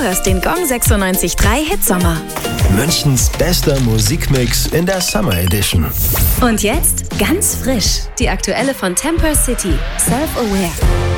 hörst den Gong 96.3 Hitsommer. Münchens bester Musikmix in der Summer Edition. Und jetzt ganz frisch, die aktuelle von Temper City, Self-Aware.